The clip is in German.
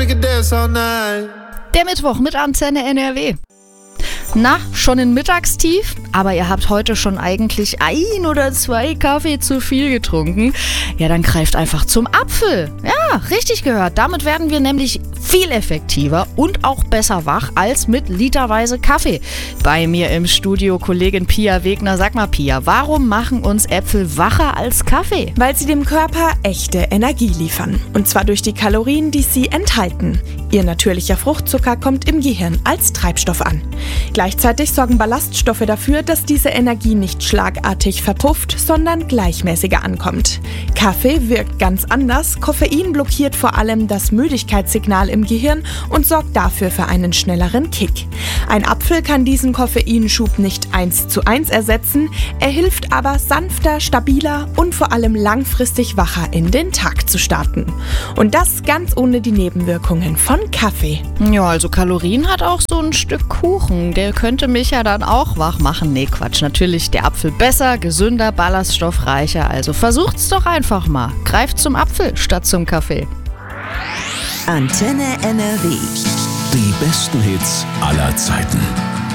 we could dance all night. Der Mittwoch mit Antenne NRW. Na, schon in Mittagstief? Aber ihr habt heute schon eigentlich 1 oder 2 Kaffee zu viel getrunken. Ja, dann greift einfach zum Apfel. Ja, richtig gehört. Damit werden wir nämlich viel effektiver und auch besser wach als mit literweise Kaffee. Bei mir im Studio Kollegin Pia Wegner. Sag mal, Pia, warum machen uns Äpfel wacher als Kaffee? Weil sie dem Körper echte Energie liefern. Und zwar durch die Kalorien, die sie enthalten. Ihr natürlicher Fruchtzucker kommt im Gehirn als Treibstoff an. Gleichzeitig sorgen Ballaststoffe dafür, dass diese Energie nicht schlagartig verpufft, sondern gleichmäßiger ankommt. Kaffee wirkt ganz anders. Koffein blockiert vor allem das Müdigkeitssignal im Gehirn und sorgt dafür für einen schnelleren Kick. Ein Apfel kann diesen Koffeinschub nicht 1:1 ersetzen, er hilft aber sanfter, stabiler und vor allem langfristig wacher in den Tag zu starten. Und das ganz ohne die Nebenwirkungen von Kaffee. Ja, also Kalorien hat auch so ein Stück Kuchen. Der könnte mich ja dann auch wach machen. Nee, Quatsch. Natürlich der Apfel besser, gesünder, ballaststoffreicher. Also versucht's doch einfach mal. Greift zum Apfel statt zum Kaffee. Antenne NRW. Die besten Hits aller Zeiten.